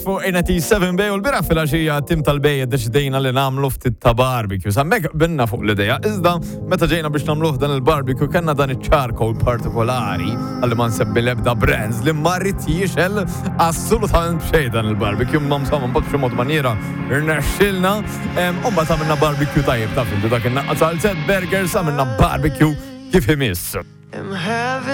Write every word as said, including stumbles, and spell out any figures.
fuq N T seven Bay u l-bira fil-għaxija tim tal-Bej deċidejna li namlu ftit ta' barbecue. Sammek binna fuq l-ideja. Iżda, meta ġejna biex namluħ dan il-barbecue, kanna dan il-charcoal partikolari għalli ma nsebbi lebda brands li marrit jiexel assolutament bxej dan il-barbecue. Mam samman bat bximot maniera irnexxilna. Umba ta' minna barbecue tajib ta' fil-du dak il-naqqa tal-set burgers, ta' minna barbecue kif imiss.